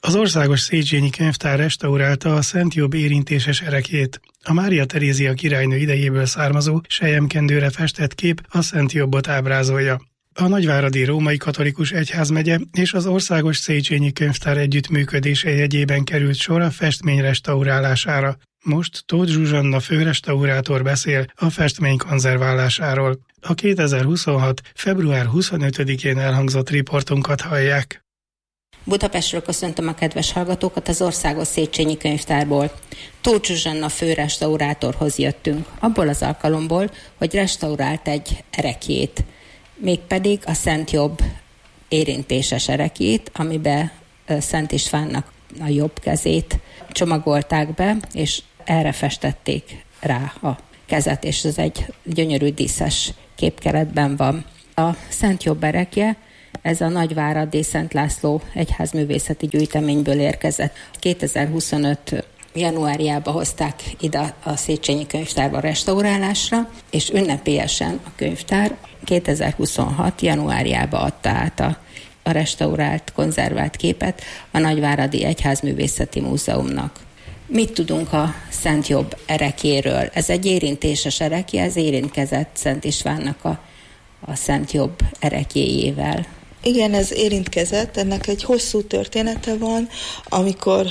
Az Országos Széchenyi Könyvtár restaurálta a Szent Jobb érintéses ereklyét. A Mária Terézia királynő idejéből származó selyemkendőre festett kép a Szent Jobbot ábrázolja. A Nagyváradi Római Katolikus Egyházmegye és az Országos Széchenyi Könyvtár együttműködése jegyében került sor a festmény restaurálására. Most Tóth Zsuzsanna főrestaurátor beszél a festmény konzerválásáról. A 2026. február 25-én elhangzott riportunkat hallják. Budapestről köszöntöm a kedves hallgatókat az Országos Széchenyi Könyvtárból. Tóth Zsuzsanna főrestaurátorhoz jöttünk, abból az alkalomból, hogy restaurált egy ereklyét, mégpedig a Szent Jobb érintéses ereklyét, amiben Szent Istvánnak a jobb kezét csomagolták be, és erre festették rá a kezet, és ez egy gyönyörű díszes képkeretben van. A Szent Jobb erekje, ez a Nagyváradi Szent László egyházművészeti gyűjteményből érkezett. 2025 januárjában hozták ide a Széchenyi Könyvtárba restaurálásra, és ünnepélyesen a könyvtár 2026 januárjában adta át a restaurált, konzervált képet a Nagyváradi Egyházművészeti Múzeumnak. Mit tudunk a Szent Jobb erekjéről? Ez egy érintéses erekje, ez érintkezett Szent Istvánnak a Szent Jobb erekjéjével. Igen, ez érintkezett, ennek egy hosszú története van, amikor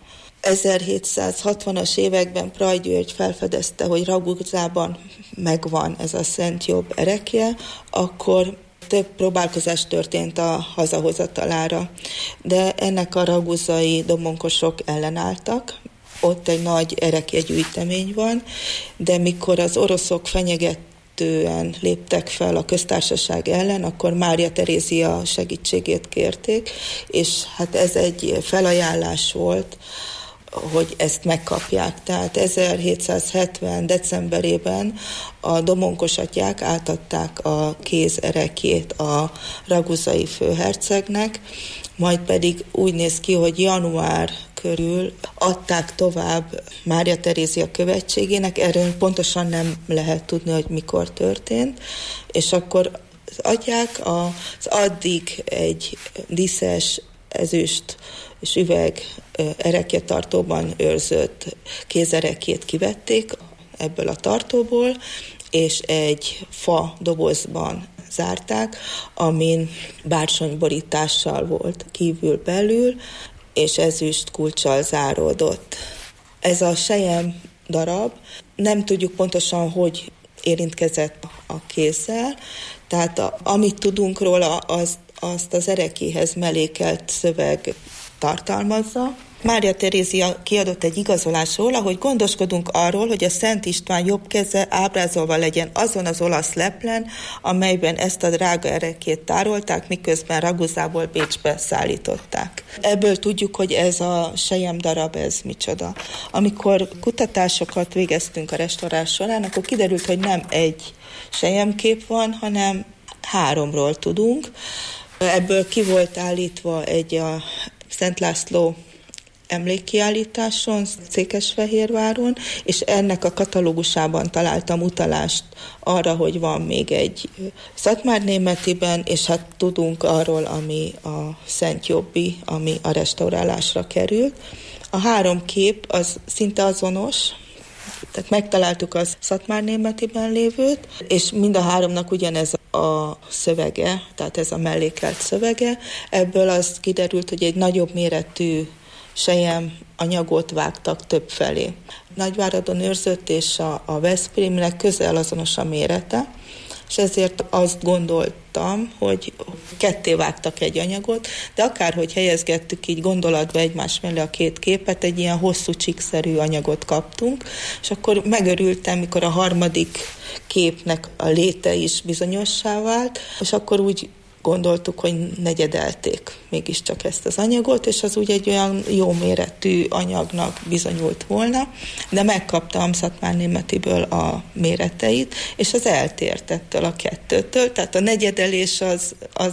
1760-as években Praj György felfedezte, hogy Raguzában megvan ez a Szent Jobb erekje, akkor több próbálkozás történt a hazahozatalára, de ennek a raguzai domonkosok ellenálltak. Ott egy nagy erekjegyűjtemény van, de mikor az oroszok fenyegetően léptek fel a köztársaság ellen, akkor Mária Terézia segítségét kérték, és hát ez egy felajánlás volt, hogy ezt megkapják. Tehát 1770. decemberében a domonkos atyák átadták a kézerekjét a raguzai főhercegnek, majd pedig úgy néz ki, hogy január körül adták tovább Mária Terézia követségének, erről pontosan nem lehet tudni, hogy mikor történt, és akkor az atyák az addig egy díszes ezüst és üveg erekjetartóban őrzött kézerekjét kivették ebből a tartóból, és egy fa dobozban zárták, amin bársonyborítással volt kívül-belül, és ezüst kulccsal záródott. Ez a sejem darab, nem tudjuk pontosan, hogy érintkezett a kézzel, tehát amit tudunk róla, azt az erekjéhez mellékelt szöveg tartalmazza. Mária Terézia kiadott egy igazolás róla, hogy gondoskodunk arról, hogy a Szent István jobb keze ábrázolva legyen azon az olasz leplen, amelyben ezt a drága erekjét tárolták, miközben Raguzából Bécsbe szállították. Ebből tudjuk, hogy ez a sejem darab, ez micsoda. Amikor kutatásokat végeztünk a restaurálás során, akkor kiderült, hogy nem egy selyemkép van, hanem 3-ról tudunk. Ebből ki volt állítva a Szent László emlékkiállításon, Székesfehérváron, és ennek a katalógusában találtam utalást arra, hogy van még egy szatmárnémetiben, és hát tudunk arról, ami a Szent Jobbi, ami a restaurálásra került. A 3 kép az szinte azonos, tehát megtaláltuk az szatmárnémetiben lévőt, és mind a 3-nak ugyanez a szövege, tehát ez a mellékelt szövege. Ebből az kiderült, hogy egy nagyobb méretű sejem anyagot vágtak több felé. Nagyváradon őrzött, és a Veszprémnek közel azonos a mérete, és ezért azt gondoltam, hogy ketté vágtak egy anyagot, de akárhogy helyezgettük így gondolatba egymás mellé a 2 képet, egy ilyen hosszú csíkszerű anyagot kaptunk, és akkor megörültem, mikor a 3. képnek a léte is bizonyossá vált, és akkor úgy gondoltuk, hogy negyedelték mégiscsak ezt az anyagot, és az úgy egy olyan jó méretű anyagnak bizonyult volna, de megkaptam szatmárnémetiből a méreteit, és az eltért ettől a 2-től, tehát a negyedelés az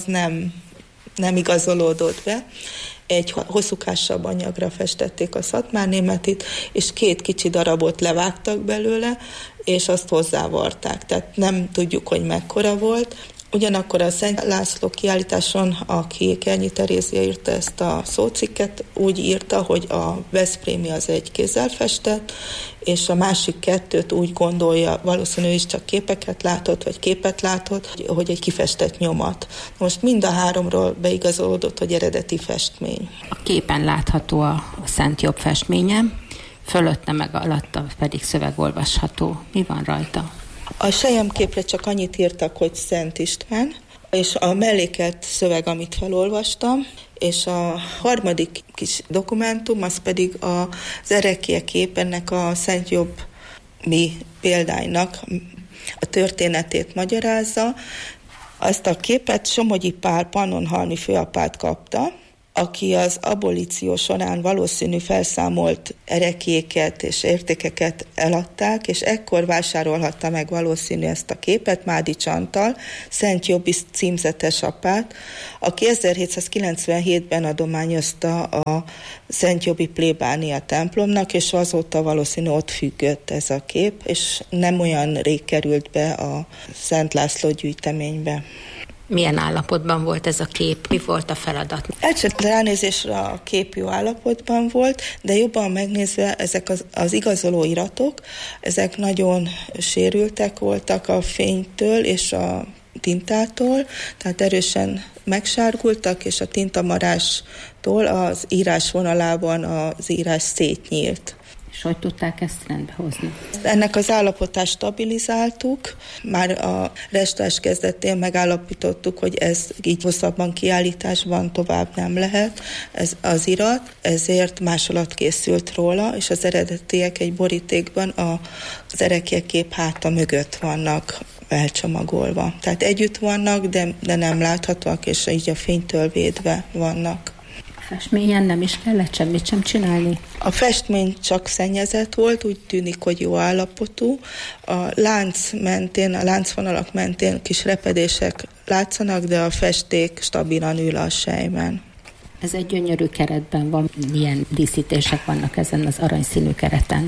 nem igazolódott be. Egy hosszúkásabb anyagra festették a szatmárnémetit, és 2 kicsi darabot levágtak belőle, és azt hozzávarták. Tehát nem tudjuk, hogy mekkora volt. Ugyanakkor a Szent László kiállításon a Kékernyi Terézia írta ezt a szócikket, úgy írta, hogy a veszprémi az egy kézzel festett, és a másik kettőt úgy gondolja, valószínű is csak képeket látott, vagy képet látott, hogy egy kifestett nyomat. Most mind a háromról beigazolódott, hogy eredeti festmény. A képen látható a Szent Jobb festménye, fölötte meg alatta pedig szöveg olvasható. Mi van rajta? A selyemképre csak annyit írtak, hogy Szent István, és a mellékelt szöveg, amit felolvastam, és a harmadik kis dokumentum, az pedig az erekje kép, ennek a Szent Jobb példánynak a történetét magyarázza. Azt a képet Somogyi Pál Pannonhalmi főapát kapta, aki az abolíció során valószínű felszámolt ereklyéket és értékeket eladták, és ekkor vásárolhatta meg valószínű ezt a képet Mádics Antal, Szent Jobbi címzetes apát, aki 1797-ben adományozta a Szent Jobbi plébánia templomnak, és azóta valószínű ott függött ez a kép, és nem olyan rég került be a Szent László gyűjteménybe. Milyen állapotban volt ez a kép? Mi volt a feladat? Első ránézésre a kép jó állapotban volt, de jobban megnézve ezek az igazoló iratok, ezek nagyon sérültek voltak a fénytől és a tintától, tehát erősen megsárgultak, és a tintamarástól az írás vonalában az írás szétnyílt. És hogy tudták ezt rendbe hozni? Ennek az állapotát stabilizáltuk, már a restaurálás kezdetén megállapítottuk, hogy ez így hosszabban kiállításban tovább nem lehet, ez az irat, ezért másolat készült róla, és az eredetiek egy borítékban az ereklyekép háta mögött vannak elcsomagolva. Tehát együtt vannak, de nem láthatóak, és így a fénytől védve vannak. Festményen nem is kellett semmit sem csinálni? A festmény csak szennyezett volt, úgy tűnik, hogy jó állapotú. A lánc mentén, a láncvonalak mentén kis repedések látszanak, de a festék stabilan ül a selymen. Ez egy gyönyörű keretben van. Milyen díszítések vannak ezen az aranyszínű kereten?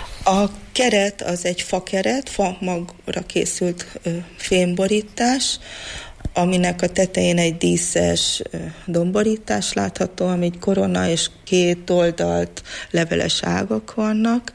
A keret az egy fakeret, fa magra készült fémborítás, aminek a tetején egy díszes domborítás látható, ami egy korona és két oldalt leveles ágak vannak.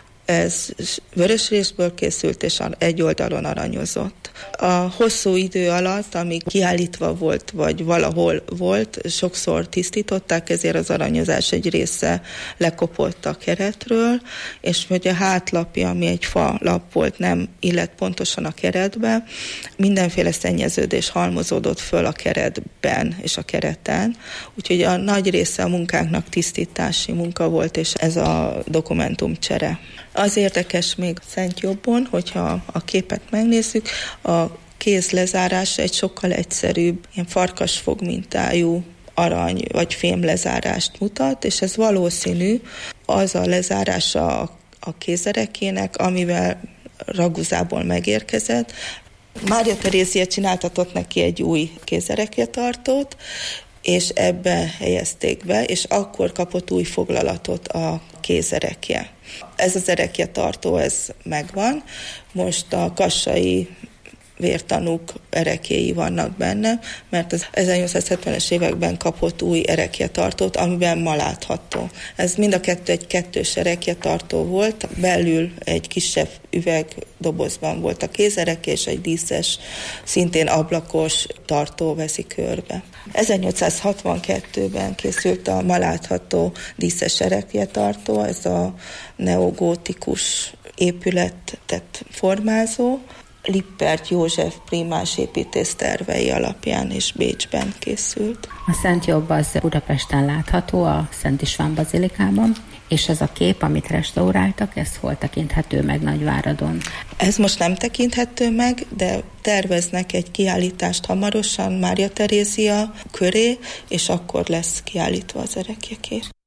Ez vörös részből készült, és egy oldalon aranyozott. A hosszú idő alatt, amíg kiállítva volt, vagy valahol volt, sokszor tisztították, ezért az aranyozás egy része lekopott a keretről, és hogy a hátlapja, ami egy fa lap volt, nem illett pontosan a keretbe, mindenféle szennyeződés halmozódott föl a keretben és a kereten, úgyhogy a nagy része a munkánknak tisztítási munka volt, és ez a dokumentumcsere. Az érdekes még Szent Jobbon, hogyha a képet megnézzük, a kéz lezárása egy sokkal egyszerűbb, ilyen farkasfog mintájú arany vagy fém lezárást mutat, és ez valószínű az a lezárása a kézerekének, amivel Raguzából megérkezett. Mária Terézia csináltatott neki egy új kézerekjetartót, és ebbe helyezték be, és akkor kapott új foglalatot a kézerekje. Ez az erekjetartó, ez megvan. Most a kassai vértanúk erekjéi vannak benne, mert az 1870-es években kapott új erekjetartót, amiben ma látható. Ez mind a kettő egy kettős erekjetartó volt, belül egy kisebb üvegdobozban volt a kézerekje, és egy díszes, szintén ablakos tartó veszi körbe. 1862-ben készült a ma látható díszes erekjetartó, ez a neogótikus épületet formázó, Lippert József prímás építész tervei alapján és Bécsben készült. A Szent Jobb az Budapesten látható, a Szent István bazilikában, és ez a kép, amit restauráltak, ez hol tekinthető meg Nagyváradon? Ez most nem tekinthető meg, de terveznek egy kiállítást hamarosan Mária Terézia köré, és akkor lesz kiállítva az ereklyekép.